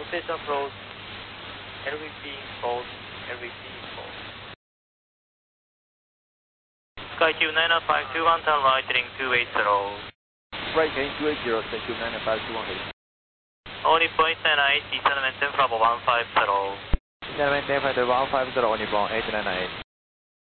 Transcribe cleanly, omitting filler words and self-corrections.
Space approach, LVP false, LVP false. SkyQ 90521, turn right, heading 280. Right, heading 280, thank you, 90521. Only point 98, descent maintain Bravo 150. Descent maintain 150, Only 898.